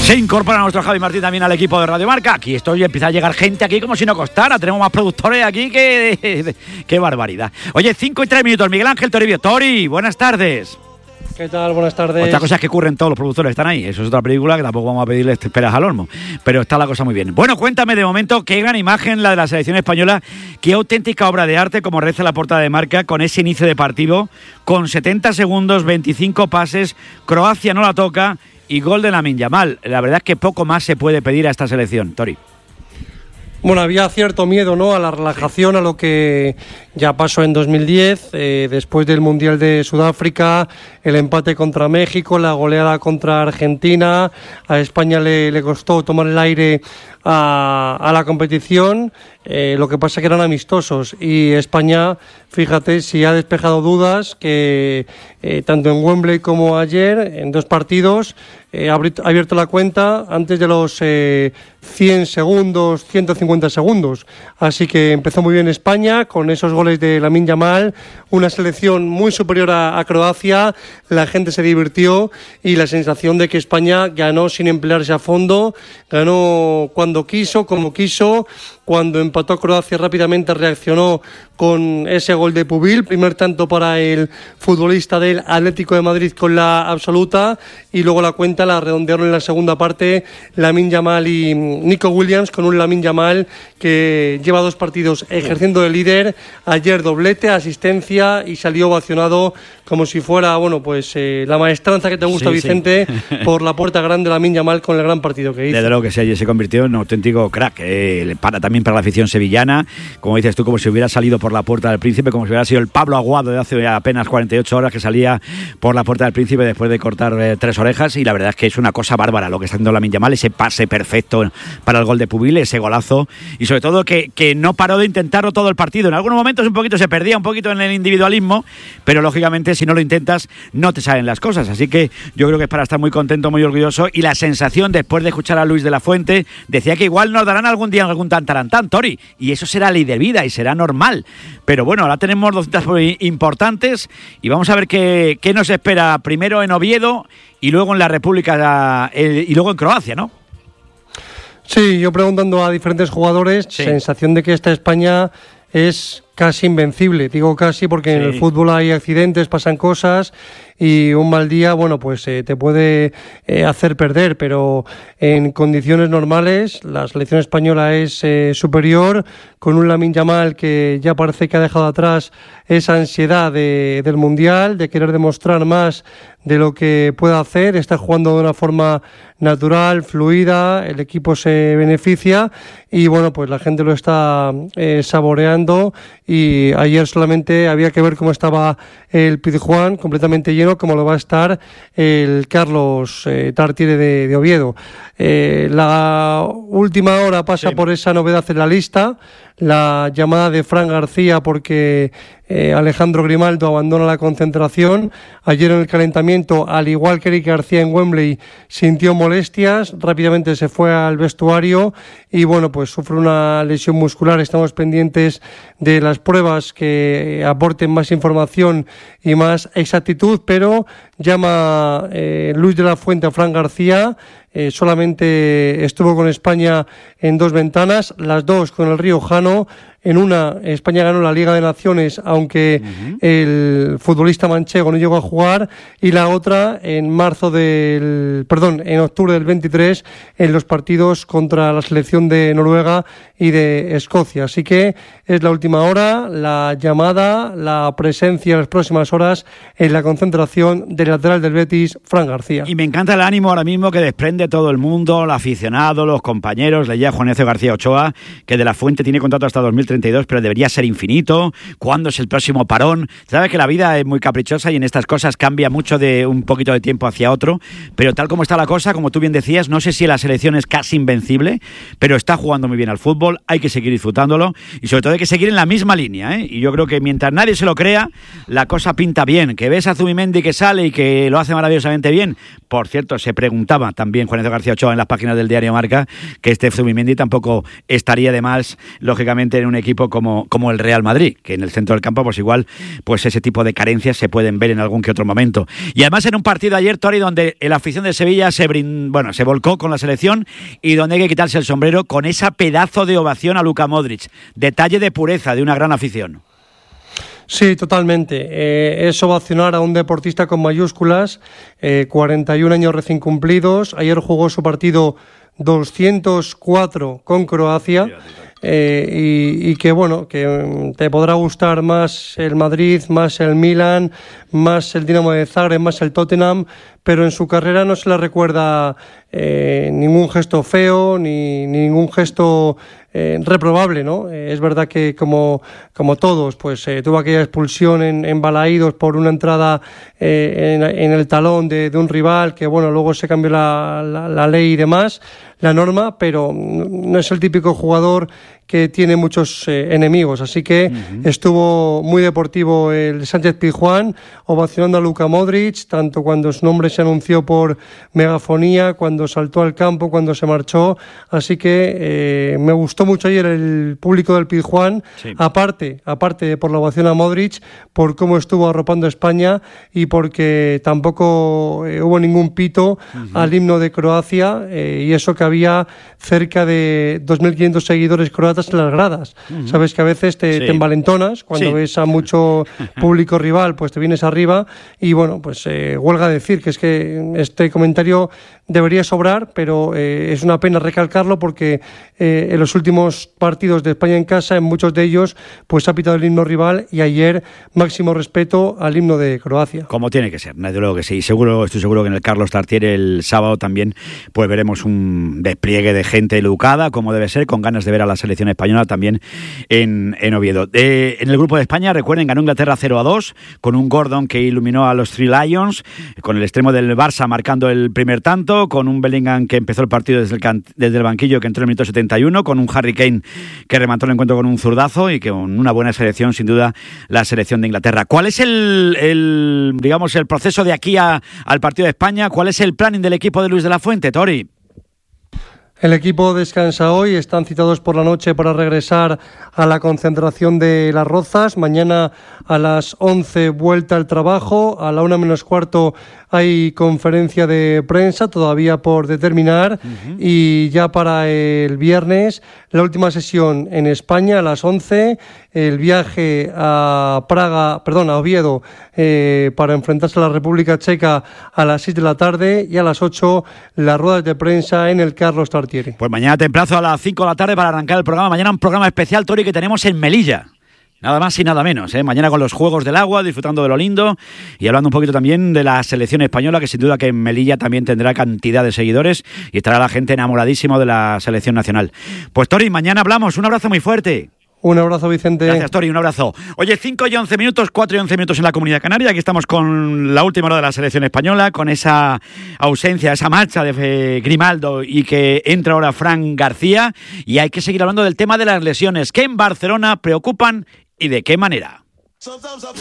Se incorpora nuestro Javi Martín también al equipo de Radio Marca. Aquí estoy, empieza a llegar gente aquí como si no costara. Tenemos más productores aquí que... ¡Qué barbaridad! Oye, 5:03, Miguel Ángel Toribio. Tori, buenas tardes. ¿Qué tal? Buenas tardes. Otra cosa es que ocurren todos los productores, están ahí. Eso es otra película que tampoco vamos a pedirle esperas al olmo. Pero está la cosa muy bien. Bueno, cuéntame de momento qué gran imagen la de la selección española. Qué auténtica obra de arte, como reza la portada de Marca, con ese inicio de partido. Con 70 segundos, 25 pases. Croacia no la toca y gol de Lamine Yamal. La verdad es que poco más se puede pedir a esta selección, Tori. Bueno, había cierto miedo, ¿no?, a la relajación, a lo que ya pasó en 2010, después del Mundial de Sudáfrica, el empate contra México, la goleada contra Argentina. A España le costó tomar el aire a la competición. Lo que pasa es que eran amistosos y España, fíjate, si ha despejado dudas, que tanto en Wembley como ayer, en 2 partidos, ha abierto la cuenta antes de los 100 segundos, 150 segundos. Así que empezó muy bien España con esos goles de Lamine Yamal, una selección muy superior a Croacia. La gente se divirtió y la sensación de que España ganó sin emplearse a fondo, ganó cuando quiso, como quiso. Cuando empató Croacia rápidamente reaccionó con ese gol de Pubil, primer tanto para el futbolista del Atlético de Madrid con la absoluta, y luego la cuenta la redondearon en la segunda parte Lamine Yamal y Nico Williams, con un Lamine Yamal que lleva 2 partidos ejerciendo de líder. Ayer doblete, asistencia, y salió ovacionado como si fuera, bueno, pues la maestranza que te gusta, sí, Vicente, sí. Por la puerta grande Lamine Yamal con el gran partido que hizo. Desde luego que sí, se convirtió en un auténtico crack, también para la afición sevillana, como dices tú, como si hubiera salido por la Puerta del Príncipe, como si hubiera sido el Pablo Aguado de hace apenas 48 horas que salía por la Puerta del Príncipe después de cortar 3 orejas. Y la verdad es que es una cosa bárbara lo que está haciendo Lamine Yamal, ese pase perfecto para el gol de Pubil, ese golazo, y sobre todo que no paró de intentarlo todo el partido. En algunos momentos un poquito se perdía un poquito en el individualismo, pero lógicamente si no lo intentas no te salen las cosas. Así que yo creo que es para estar muy contento, muy orgulloso. Y la sensación, después de escuchar a Luis de la Fuente, decía que igual nos darán algún día algún tantarantán, Tori, y eso será ley de vida y será normal. Pero bueno, ahora tenemos 2 citas importantes y vamos a ver qué nos espera primero en Oviedo y luego en la República y luego en Croacia, ¿no? Sí, yo preguntando a diferentes jugadores, sí. Sensación de que esta España es casi invencible. Digo casi porque sí. En el fútbol hay accidentes, pasan cosas y un mal día, bueno, pues te puede hacer perder, pero en condiciones normales la selección española es superior, con un Lamine Yamal que ya parece que ha dejado atrás esa ansiedad del Mundial, de querer demostrar más de lo que puede hacer. Está jugando de una forma natural, fluida, el equipo se beneficia y bueno, pues la gente lo está saboreando. Y ayer solamente había que ver cómo estaba el Pizjuán, completamente lleno, como lo va a estar el Carlos Tartiere de Oviedo. La última hora pasa sí. Por esa novedad en la lista, la llamada de Fran García, porque Alejandro Grimaldo abandona la concentración. Ayer en el calentamiento, al igual que Eric García en Wembley, sintió molestias, rápidamente se fue al vestuario y bueno, pues sufre una lesión muscular. Estamos pendientes de las pruebas que aporten más información y más exactitud, pero llama Luis de la Fuente a Fran García. Solamente estuvo con España en 2 ventanas, las 2 con el Riojano. En una, España ganó la Liga de Naciones, aunque el futbolista manchego no llegó a jugar, y la otra en octubre del 23, en los partidos contra la selección de Noruega y de Escocia. Así que es la última hora, la llamada, la presencia en las próximas horas en la concentración del lateral del Betis, Fran García. Y me encanta el ánimo ahora mismo que desprende todo el mundo, el aficionado, los compañeros. Leía Juan Ignacio García Ochoa que de la Fuente tiene contrato hasta 2032, pero debería ser infinito. ¿Cuándo es el próximo parón? Sabes que la vida es muy caprichosa y en estas cosas cambia mucho de un poquito de tiempo hacia otro, pero tal como está la cosa, como tú bien decías, no sé si la selección es casi invencible, pero está jugando muy bien al fútbol, hay que seguir disfrutándolo y sobre todo hay que seguir en la misma línea, ¿eh? Y yo creo que mientras nadie se lo crea, la cosa pinta bien. Que ves a Zubimendi que sale y que lo hace maravillosamente bien. Por cierto, se preguntaba también Juan García Ochoa en las páginas del diario Marca que este Zubimendi tampoco estaría de más, lógicamente, en un equipo como el Real Madrid, que en el centro del campo pues igual pues ese tipo de carencias se pueden ver en algún que otro momento. Y además en un partido ayer, Tori, donde la afición de Sevilla se volcó con la selección y donde hay que quitarse el sombrero con esa pedazo de ovación a Luka Modric. Detalle de pureza de una gran afición. Sí, totalmente. Es ovacionar a un deportista con mayúsculas, 41 años recién cumplidos. Ayer jugó su partido 204 con Croacia. Y que bueno, que te podrá gustar más el Madrid, más el Milan, más el Dinamo de Zagreb, más el Tottenham, pero en su carrera no se le recuerda ningún gesto feo ni ningún gesto reprobable, ¿no? Es verdad que como todos, pues tuvo aquella expulsión en Balaídos por una entrada en el talón de un rival, que bueno, luego se cambió la ley y demás, la norma, pero no es el típico jugador que tiene muchos enemigos, así que estuvo muy deportivo el Sánchez Pizjuán, ovacionando a Luka Modric, tanto cuando su nombre se anunció por megafonía, cuando saltó al campo, cuando se marchó, así que me gustó mucho ayer el público del Pizjuán, sí. aparte de por la ovación a Modric, por cómo estuvo arropando a España y porque tampoco hubo ningún pito al himno de Croacia, y eso que había cerca de 2.500 seguidores croatas en las gradas. Sabes que a veces te envalentonas cuando ves a mucho público rival, pues te vienes arriba y bueno, pues huelga decir que es que este comentario debería sobrar, pero es una pena recalcarlo porque en los últimos partidos de España en casa, en muchos de ellos, pues ha pitado el himno rival y ayer máximo respeto al himno de Croacia. Como tiene que ser, desde luego que sí. Estoy seguro que en el Carlos Tartiere el sábado también pues veremos un despliegue de gente educada, como debe ser, con ganas de ver a la selección española también en Oviedo. En el grupo de España, recuerden, ganó Inglaterra 0-2, con un Gordon que iluminó a los Three Lions, con el extremo del Barça marcando el primer tanto, con un Bellingham que empezó el partido desde el banquillo, que entró en el minuto 71, con un Harry Kane que remató el encuentro con un zurdazo y que con una buena selección, sin duda, la selección de Inglaterra. ¿Cuál es el proceso de aquí al partido de España? ¿Cuál es el planning del equipo de Luis de la Fuente, Tori? El equipo descansa hoy, están citados por la noche para regresar a la concentración de Las Rozas. Mañana a las 11 vuelta al trabajo, a la 1:15 hay conferencia de prensa todavía por determinar y ya para el viernes la última sesión en España a las 11, el viaje a Oviedo para enfrentarse a la República Checa a las 6 de la tarde y a las 8 las ruedas de prensa en el Carlos Tartiere. Pues mañana temprazo a las 5 de la tarde para arrancar el programa. Mañana un programa especial, Tori, que tenemos en Melilla. Nada más y nada menos, ¿eh? Mañana con los Juegos del Agua, disfrutando de lo lindo y hablando un poquito también de la selección española, que sin duda que en Melilla también tendrá cantidad de seguidores y estará la gente enamoradísimo de la selección nacional. Pues Tori, mañana hablamos. Un abrazo muy fuerte. Un abrazo, Vicente. Gracias, Tori, un abrazo. Oye, 5:11, 4:11 en la Comunidad Canaria. Aquí estamos con la última hora de la selección española, con esa ausencia, esa marcha de Grimaldo y que entra ahora Fran García. Y hay que seguir hablando del tema de las lesiones que en Barcelona preocupan y de qué manera.